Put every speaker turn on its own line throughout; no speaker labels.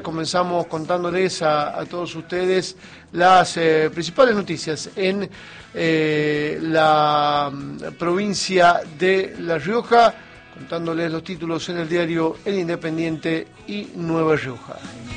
Comenzamos contándoles a todos ustedes las principales noticias en la provincia de La Rioja, contándoles los títulos en el diario El Independiente y Nueva Rioja.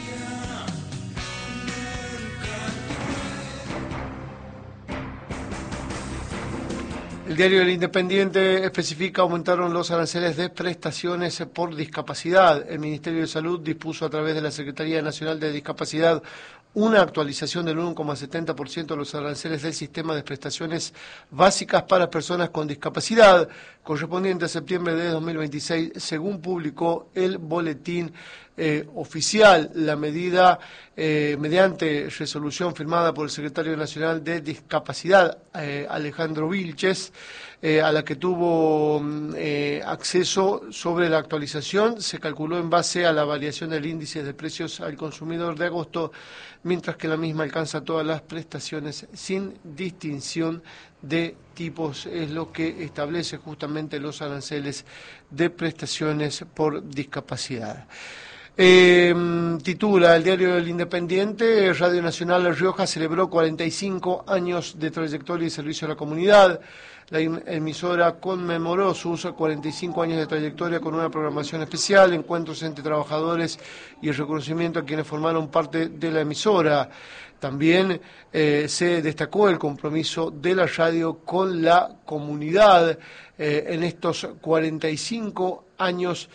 El diario El Independiente especifica aumentaron los aranceles de prestaciones por discapacidad. El Ministerio de Salud dispuso a través de la Secretaría Nacional de Discapacidad una actualización del 1,70% de los aranceles del sistema de prestaciones básicas para personas con discapacidad, correspondiente a septiembre de 2026, según publicó el boletín oficial. La medida, mediante resolución firmada por el Secretario Nacional de Discapacidad, Alejandro Vilches, a la que tuvo acceso sobre la actualización, se calculó en base a la variación del índice de precios al consumidor de agosto, mientras que la misma alcanza todas las prestaciones sin distinción de tipos, es lo que establece justamente los aranceles de prestaciones por discapacidad. Titula el diario El Independiente: Radio Nacional La Rioja celebró 45 años de trayectoria y servicio a la comunidad. La emisora conmemoró sus 45 años de trayectoria con una programación especial, encuentros entre trabajadores y el reconocimiento a quienes formaron parte de la emisora. También se destacó el compromiso de la radio con la comunidad en estos 45 años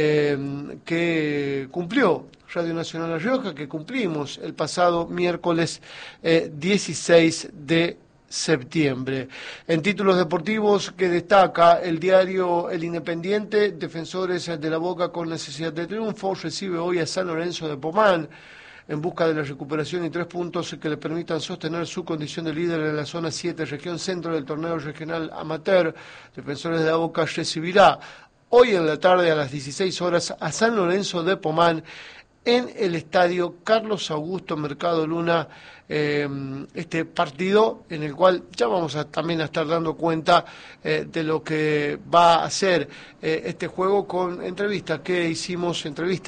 que cumplió Radio Nacional La Rioja, que cumplimos el pasado miércoles 16 de septiembre. En títulos deportivos que destaca el diario El Independiente: Defensores de la Boca con necesidad de triunfo recibe hoy a San Lorenzo de Pomán en busca de la recuperación y 3 puntos que le permitan sostener su condición de líder en la zona 7, región centro del torneo regional amateur. Defensores de la Boca recibirá hoy en la tarde a las 16 horas a San Lorenzo de Pomán en el estadio Carlos Augusto Mercado Luna, este partido en el cual ya vamos también a estar dando cuenta de lo que va a ser este juego, con entrevistas que hicimos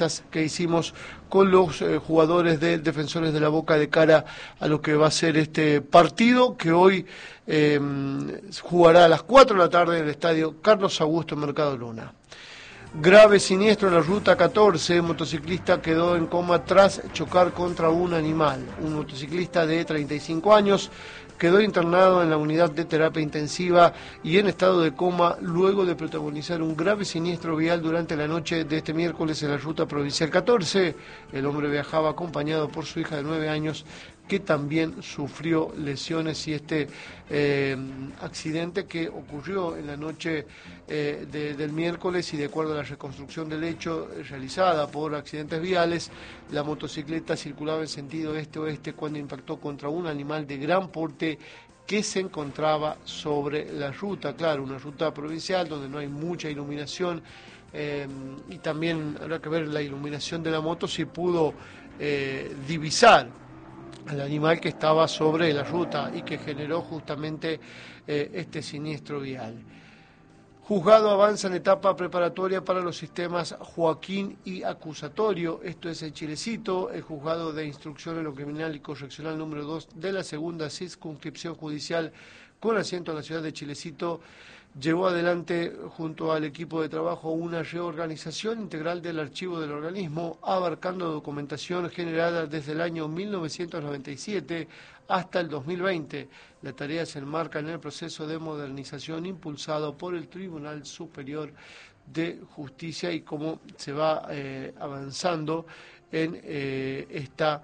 con los jugadores de Defensores de la Boca de cara a lo que va a ser este partido, que hoy jugará a las 4 de la tarde en el estadio Carlos Augusto Mercado Luna. Grave siniestro en la ruta 14, motociclista quedó en coma tras chocar contra un animal. Un motociclista de 35 años quedó internado en la unidad de terapia intensiva y en estado de coma luego de protagonizar un grave siniestro vial durante la noche de este miércoles en la ruta provincial 14. El hombre viajaba acompañado por su hija de 9 años, que también sufrió lesiones, y este accidente que ocurrió en la noche del miércoles, y de acuerdo a la reconstrucción del hecho realizada por Accidentes Viales, la motocicleta circulaba en sentido este-oeste cuando impactó contra un animal de gran porte que se encontraba sobre la ruta. Claro, una ruta provincial donde no hay mucha iluminación, y también habrá que ver la iluminación de la moto si pudo divisar al animal que estaba sobre la ruta y que generó justamente este siniestro vial. Juzgado avanza en etapa preparatoria para los sistemas Joaquín y acusatorio. Esto es en Chilecito. El juzgado de instrucción en lo criminal y correccional número 2 de la segunda circunscripción judicial con asiento en la ciudad de Chilecito llevó adelante junto al equipo de trabajo una reorganización integral del archivo del organismo, abarcando documentación generada desde el año 1997 hasta el 2020. La tarea se enmarca en el proceso de modernización impulsado por el Tribunal Superior de Justicia y cómo se va avanzando en esta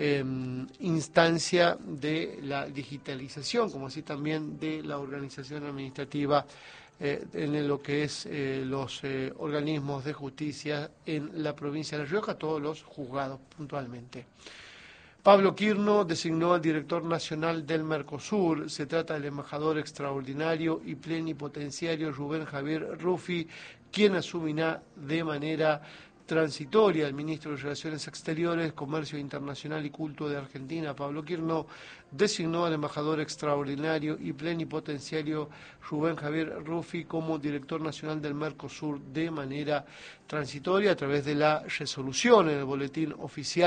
instancia de la digitalización, como así también de la organización administrativa en lo que es los organismos de justicia en la provincia de La Rioja, todos los juzgados puntualmente. Pablo Quirno designó al director nacional del Mercosur. Se trata del embajador extraordinario y plenipotenciario Rubén Javier Ruffi, quien asumirá de manera transitoria. El ministro de Relaciones Exteriores, Comercio Internacional y Culto de Argentina, Pablo Quirno, designó al embajador extraordinario y plenipotenciario Rubén Javier Ruffi como director nacional del Mercosur de manera transitoria a través de la resolución en el boletín oficial